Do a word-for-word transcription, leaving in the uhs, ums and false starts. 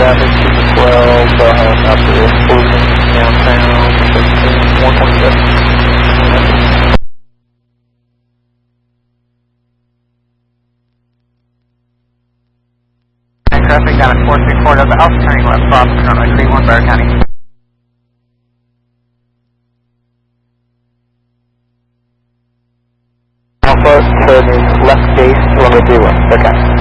traffic, two twelve, uh, after explosion downtown, one twenty-seven. Traffic down at four six four Delta Alpha, turning left, cross, runway three one, Broward County. Alpha, turning left base, runway three one, Broward County.